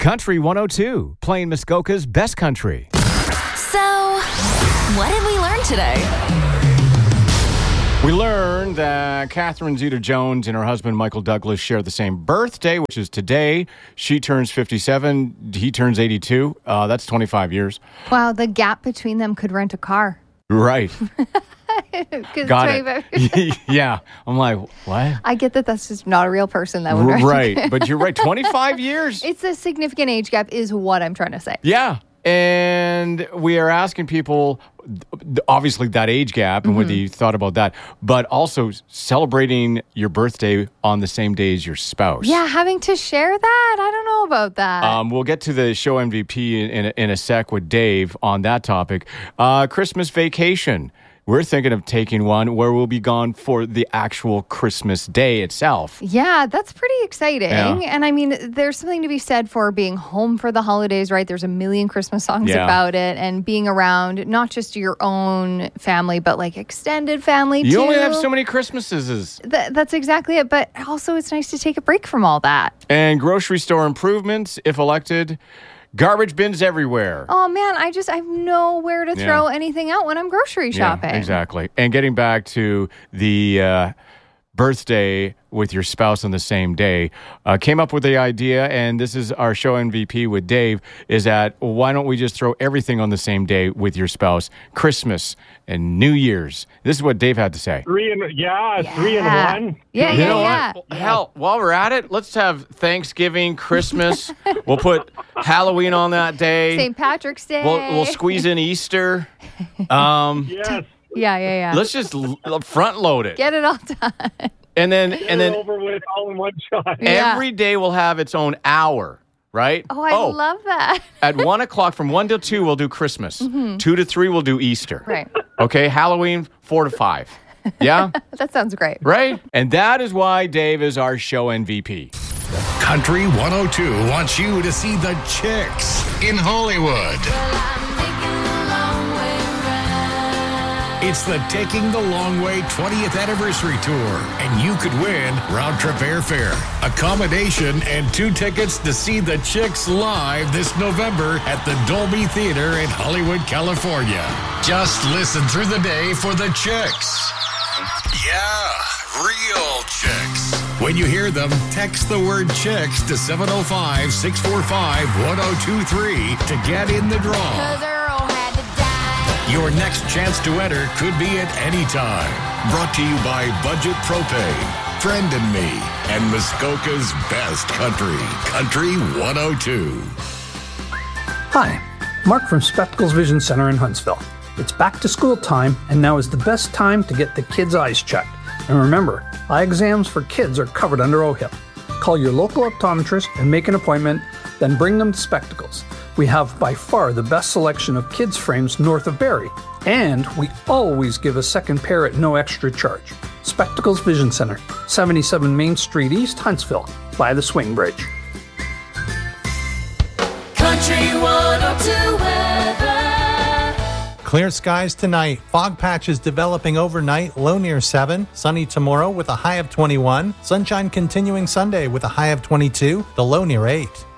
Country 102, playing Muskoka's best country. So, what did we learn today? We learned that Catherine Zeta-Jones and her husband Michael Douglas share the same birthday, which is today. She turns 57, he turns 82. That's 25 years. Wow, the gap between them could rent a car. Right. Got it. Yeah. I'm like, what? I get that that's just not a real person that would rent. Right. But you're right. 25 years. It's a significant age gap is what I'm trying to say. Yeah. And we are asking people, obviously, that age gap and whether you thought about that, but also celebrating your birthday on the same day as your spouse. Yeah, having to share that? I don't know about that. We'll get to the show MVP in a sec with Dave on that topic. Christmas vacation. We're thinking of taking one where we'll be gone for the actual Christmas day itself. Yeah, that's pretty exciting. Yeah. And I mean, there's something to be said for being home for the holidays, right? There's a million Christmas songs about it, and being around not just your own family, but like extended family too. You only have so many Christmases. That's exactly it. But also, it's nice to take a break from all that. And grocery store improvements, if elected. Garbage bins everywhere. Oh, man, I have nowhere to throw anything out when I'm grocery shopping. Yeah, exactly. And getting back to the birthday with your spouse on the same day, came up with the idea, and this is our show MVP with Dave, is that why don't we just throw everything on the same day with your spouse? Christmas and New Year's. This is what Dave had to say. 3 in 1. Yeah, You know what? Hell, while we're at it, let's have Thanksgiving, Christmas. We'll put Halloween on that day. St. Patrick's Day. We'll squeeze in Easter. Yes. Yeah. Let's just front load it. Get it all done. And then Over with all in one shot. every day will have its own hour, right? Oh, I love that. At 1 o'clock, from 1 to 2, we'll do Christmas. 2 to 3, we'll do Easter. Right. Okay, Halloween, 4 to 5. Yeah? That sounds great. Right? And that is why Dave is our show MVP. Country 102 wants you to see the Chicks in Hollywood. It's the Taking the Long Way 20th Anniversary Tour, and you could win round-trip airfare, accommodation, and 2 tickets to see the Chicks live this November at the Dolby Theater in Hollywood, California. Just listen through the day for the Chicks. Yeah, real Chicks. When you hear them, text the word Chicks to 705-645-1023 to get in the draw. Your next chance to enter could be at any time. Brought to you by Budget Propane, Friend and Me, and Muskoka's best country, Country 102. Hi, Mark from Spectacles Vision Center in Huntsville. It's back to school time, and now is the best time to get the kids' eyes checked. And remember, eye exams for kids are covered under OHIP. Call your local optometrist and make an appointment, then bring them to Spectacles. We have by far the best selection of kids' frames north of Barrie, and we always give a second pair at no extra charge. Spectacles Vision Center, 77 Main Street East, Huntsville, by the Swing Bridge. Country 102 weather. Clear skies tonight. Fog patches developing overnight, low near 7. Sunny tomorrow with a high of 21. Sunshine continuing Sunday with a high of 22, the low near 8.